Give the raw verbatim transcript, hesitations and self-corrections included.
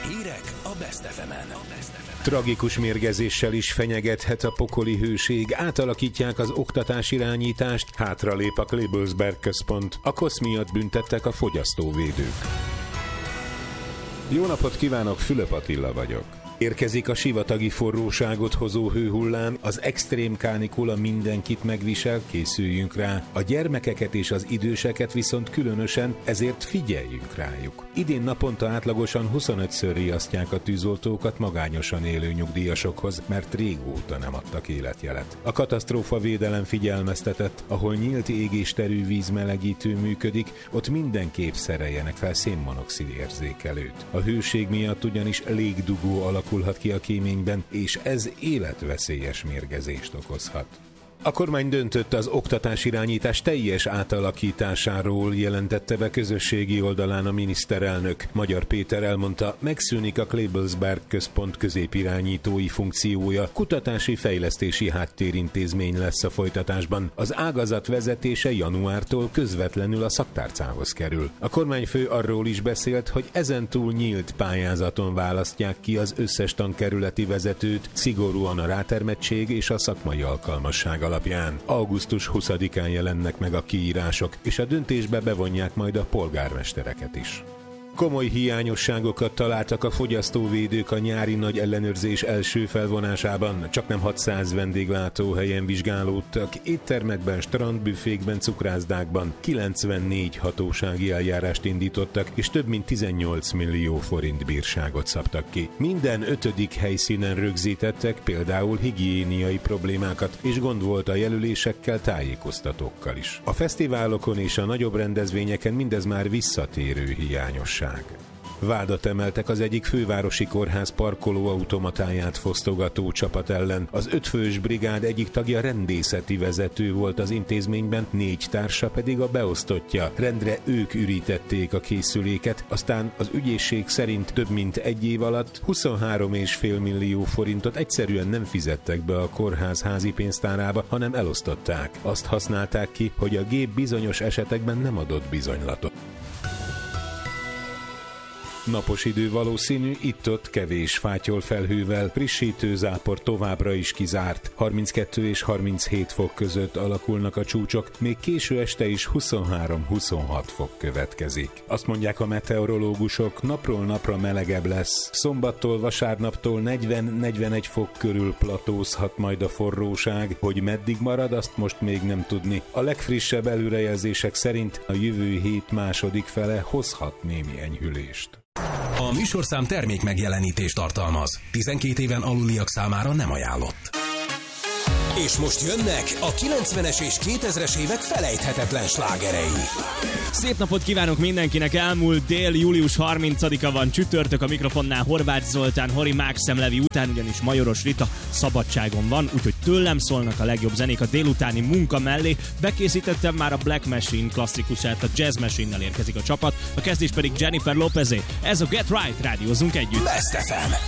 Hírek a Best ef emen. Tragikus mérgezéssel is fenyegethet a pokoli hőség. Átalakítják az oktatásirányítást, hátralép a Klebersberg központ. A kosz miatt büntettek a fogyasztóvédők. Jó napot kívánok, Fülöp Attila vagyok. Érkezik a sivatagi forróságot hozó hőhullám, az extrém kánikula mindenkit megvisel, készüljünk rá. A gyermekeket és az időseket viszont különösen, ezért figyeljünk rájuk. Idén naponta átlagosan huszonötször riasztják a tűzoltókat magányosan élő nyugdíjasokhoz, mert régóta nem adtak életjelet. A katasztrófa védelem figyelmeztetett, ahol nyílt égésterű vízmelegítő működik, ott mindenképp szereljenek fel szénmonoxid érzékelőt. A hőség miatt ugyanis légdugó alak alakulhat ki a kéményben, és ez életveszélyes mérgezést okozhat. A kormány döntött az oktatásirányítás teljes átalakításáról, jelentette be közösségi oldalán a miniszterelnök. Magyar Péter elmondta, megszűnik a Klebersberg központ középirányítói funkciója, kutatási fejlesztési háttérintézmény lesz a folytatásban. Az ágazat vezetése januártól közvetlenül a szaktárcához kerül. A kormányfő arról is beszélt, hogy ezentúl nyílt pályázaton választják ki az összes tankerületi vezetőt, szigorúan a rátermettség és a szakmai alkalmasság alapján. augusztus huszadikán jelennek meg a kiírások, és a döntésbe bevonják majd a polgármestereket is. Komoly hiányosságokat találtak a fogyasztóvédők a nyári nagy ellenőrzés első felvonásában. Csaknem hatszáz vendéglátóhelyen vizsgálódtak, éttermekben, strandbüfékben, cukrászdákban. kilencvennégy hatósági eljárást indítottak, és több mint tizennyolc millió forint bírságot szabtak ki. Minden ötödik helyszínen rögzítettek például higiéniai problémákat, és gond volt a jelölésekkel, tájékoztatókkal is. A fesztiválokon és a nagyobb rendezvényeken mindez már visszatérő hiányosság. Vádat emeltek az egyik fővárosi kórház parkolóautomatáját fosztogató csapat ellen. Az ötfős brigád egyik tagja rendészeti vezető volt az intézményben, négy társa pedig a beosztottja. Rendre ők ürítették a készüléket, aztán az ügyészség szerint több mint egy év alatt huszonhárom egész öt millió forintot egyszerűen nem fizettek be a kórház házi pénztárába, hanem elosztották. Azt használták ki, hogy a gép bizonyos esetekben nem adott bizonylatot. Napos idő valószínű, itt-ott kevés fátyol felhővel, frissítő zápor továbbra is kizárt. harminckettő és harminchét fok között alakulnak a csúcsok, még késő este is huszonhárom-huszonhat fok következik. Azt mondják a meteorológusok, napról napra melegebb lesz. Szombattól, vasárnaptól negyven-negyvenegy fok körül platózhat majd a forróság, hogy meddig marad, azt most még nem tudni. A legfrissebb előrejelzések szerint a jövő hét második fele hozhat némi enyhülést. A műsorszám termék megjelenítést tartalmaz. tizenkét éven aluliak számára nem ajánlott. És most jönnek a kilencvenes és kétezres évek felejthetetlen slágerei. Szép napot kívánok mindenkinek! Elmúlt dél, július harmincadika van, csütörtök, a mikrofonnál Horváth Zoltán, Hori Mákszem Levi után, ugyanis Majoros Rita szabadságon van, úgyhogy tőlem szólnak a legjobb zenék a délutáni munka mellé. Bekészítettem már a Black Machine klasszikusát, a Jazz Machine-nel érkezik a csapat, a kezdés pedig Jennifer Lopezé. Ez a Get Right, rádiózzunk együtt! Best ef em.